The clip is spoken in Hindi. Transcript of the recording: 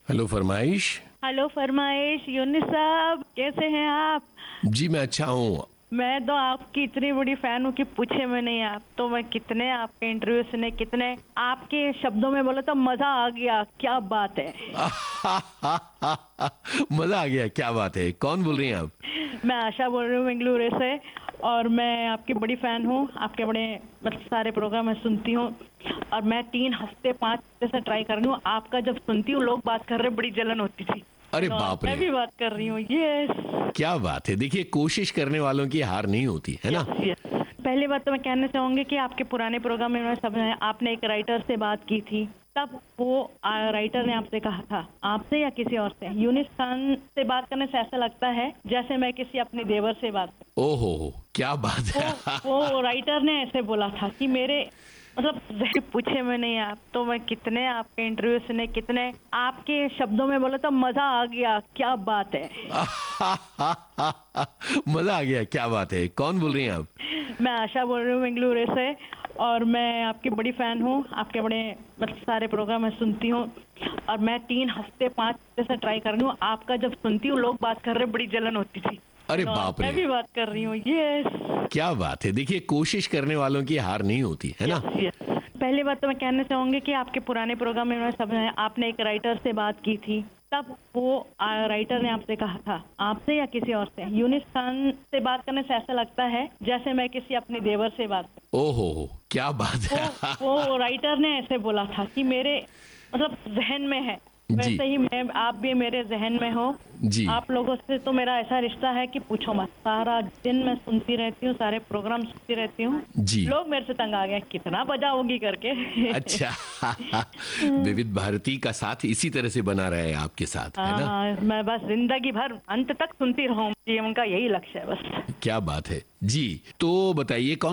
हेलो फरमाइश। हेलो फरमाइश, यूनिस साहब कैसे हैं आप? जी मैं अच्छा हूँ। मैं तो आपकी इतनी बड़ी फैन हूँ कि पूछे में नहीं। आप तो मैं कितने आपके इंटरव्यू सुने, कितने आपके शब्दों में बोला तो मजा आ गया। क्या बात है। मजा आ गया, क्या बात है। कौन बोल रही हैं आप? मैं आशा बोल रही हूँ बेंगलुरु से, और मैं आपकी बड़ी फैन हूँ। आपके बड़े मतलब सारे प्रोग्राम मैं सुनती हूँ, और मैं 3 हफ्ते 5 हफ्ते से ट्राई कर रही हूँ। आपका जब सुनती हूँ लोग बात कर रहे, बड़ी जलन होती थी। अरे तो बाप रे, मैं भी बात कर रही हूँ। यस क्या बात है। देखिए, कोशिश करने वालों की हार नहीं होती है ना। यस। पहली बात तो मैं कहना चाहूंगी कि आपके पुराने प्रोग्राम में सब आपने एक राइटर से बात की थी, तब वो राइटर ने आपसे कहा था, आपसे या किसी और से, यूनिस खान से बात करने से ऐसा लगता है जैसे मैं किसी अपने देवर से बात कर। ओहो, क्या बात है। वो राइटर ने ऐसे बोला था कि मेरे मतलब पूछे में नहीं। आप तो मैं कितने आपके इंटरव्यू सुने, कितने आपके शब्दों में बोला तो मजा आ गया। क्या बात है। मजा आ गया, क्या बात है। कौन बोल रही हैं आप? मैं आशा बोल रही हूँ बेंगलुरु से, और मैं आपकी बड़ी फैन हूँ। आपके बड़े मतलब सारे प्रोग्राम मैं सुनती हूँ, और मैं 3 हफ्ते 5 हफ्ते से ट्राई कर रही हूँ। आपका जब सुनती हूँ लोग बात कर रहे, बड़ी जलन होती थी। अरे तो बाप रे, मैं भी बात कर रही हूँ। यस क्या बात है। देखिए, कोशिश करने वालों की हार नहीं होती है ना। यस। पहली बात तो मैं कहना चाहूंगी कि आपके पुराने प्रोग्राम में सब आपने एक राइटर से बात की थी, तब वो राइटर ने आपसे कहा था, आपसे या किसी और से, यूनिस खान से बात करने से ऐसा लगता है जैसे मैं किसी अपने देवर से बात कर। ओहो, क्या बात है। वो राइटर ने ऐसे बोला था कि मेरे मतलब जहन में है, जी वैसे ही मैं, आप भी मेरे जहन में हो। जी। आप लोगों से तो मेरा ऐसा रिश्ता है कि पूछो मत। सारा दिन मैं सुनती रहती हूँ, सारे प्रोग्राम सुनती रहती हूँ। जी। लोग मेरे से तंग आ गए, कितना बजाओगी करके। अच्छा। विविध भारती का साथ इसी तरह से बना रहे आपके साथ, है ना। हाँ, मैं बस जिंदगी भर अंत तक सुनती रहूं, ये उनका यही लक्ष्य है बस। क्या बात है जी। तो बताइए, कौन